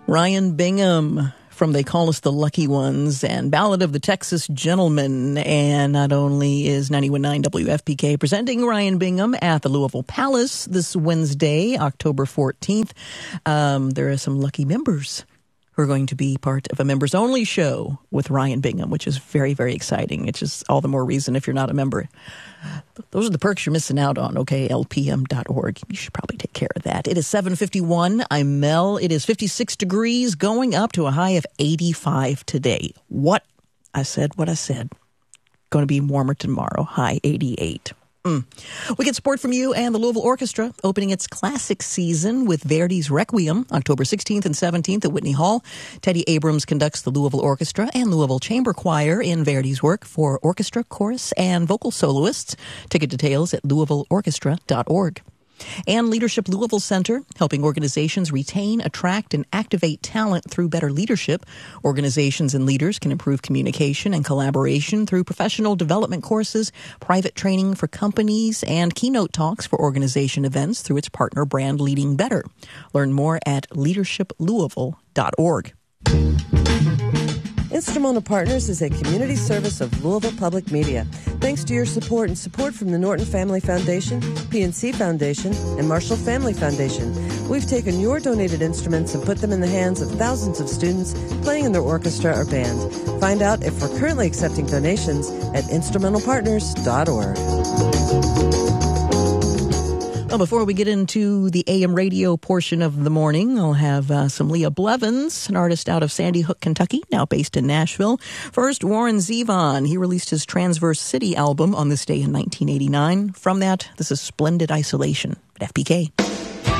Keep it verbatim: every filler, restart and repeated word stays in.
Ryan Bingham from They Call Us the Lucky Ones and Ballad of the Texas Gentleman. And not only is ninety-one point nine W F P K presenting Ryan Bingham at the Louisville Palace this Wednesday, October fourteenth, um, there are some lucky members who are going to be part of a members-only show with Ryan Bingham, which is very, very exciting. It's just all the more reason if you're not a member. Those are the perks you're missing out on, okay, L P M dot org. You should probably take care of that. It is seven fifty-one. I'm Mel. It is fifty-six degrees, going up to a high of eighty-five today. What? I said what I said. Going to be warmer tomorrow, high eighty-eight. Mm. We get support from you and the Louisville Orchestra, opening its classic season with Verdi's Requiem, October sixteenth and seventeenth at Whitney Hall. Teddy Abrams conducts the Louisville Orchestra and Louisville Chamber Choir in Verdi's work for orchestra, chorus, and vocal soloists. Ticket details at louisville orchestra dot org. And Leadership Louisville Center, helping organizations retain, attract, and activate talent through better leadership. Organizations and leaders can improve communication and collaboration through professional development courses, private training for companies, and keynote talks for organization events through its partner brand Leading Better. Learn more at leadership louisville dot org. Instrumental Partners is a community service of Louisville Public Media. Thanks to your support and support from the Norton Family Foundation, P N C Foundation, and Marshall Family Foundation, we've taken your donated instruments and put them in the hands of thousands of students playing in their orchestra or band. Find out if we're currently accepting donations at instrumental partners dot org. Well, before we get into the A M radio portion of the morning, I'll have uh, some Leah Blevins, an artist out of Sandy Hook, Kentucky, now based in Nashville. First, Warren Zevon. He released his Transverse City album on this day in nineteen eighty-nine. From that, this is Splendid Isolation at F P K.